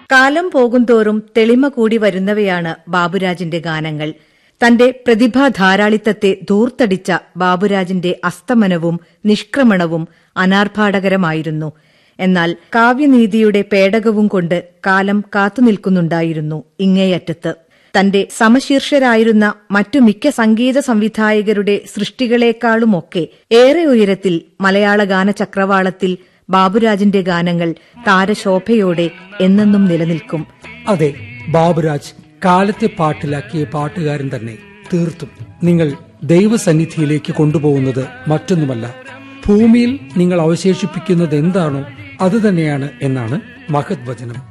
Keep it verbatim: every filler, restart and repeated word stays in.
കാലം പോകുന്തോറും തെളിമ കൂടി വരുന്നവയാണ് ബാബുരാജിന്റെ ഗാനങ്ങൾ. തന്റെ പ്രതിഭാധാരാളിത്തത്തെ ധൂർത്തടിച്ച ബാബുരാജിന്റെ അസ്തമനവും നിഷ്ക്രമണവും അനാർഭാടകരമായിരുന്നു. എന്നാൽ കാവ്യനീതിയുടെ പേടകവും കൊണ്ട് കാലം കാത്തുനിൽക്കുന്നുണ്ടായിരുന്നു ഇങ്ങേയറ്റത്ത്. തന്റെ സമശീർഷരായിരുന്ന മറ്റു മിക്ക സംഗീത സംവിധായകരുടെ സൃഷ്ടികളെക്കാളുമൊക്കെ ഏറെ ഉയരത്തിൽ മലയാള ഗാന ചക്രവാളത്തിൽ ബാബുരാജിന്റെ ഗാനങ്ങൾ താരശോഭയോടെ എന്നെന്നും നിലനിൽക്കും. അതെ, ബാബുരാജ് കാലത്തെ പാട്ടിലാക്കിയ പാട്ടുകാരൻ തന്നെ. തീർത്തും നിങ്ങൾ ദൈവസന്നിധിയിലേക്ക് കൊണ്ടുപോകുന്നത് മറ്റൊന്നുമല്ല, ഭൂമിയിൽ നിങ്ങൾ അവശേഷിപ്പിക്കുന്നത് എന്താണോ അതുതന്നെയാണ് എന്നാണ് മഹത് വചനം.